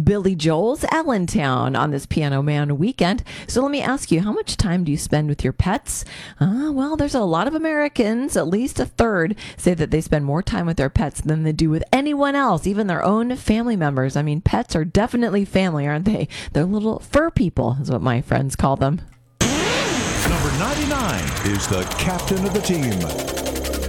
Billy Joel's Allentown on this Piano Man weekend. So let me ask you, how much time do you spend with your pets? Well, there's a lot of Americans, at least a third, say that they spend more time with their pets than they do with anyone else, even their own family members. I mean, pets are definitely family, aren't they? They're little fur people, is what my friends call them. Number 99 is the captain of the team.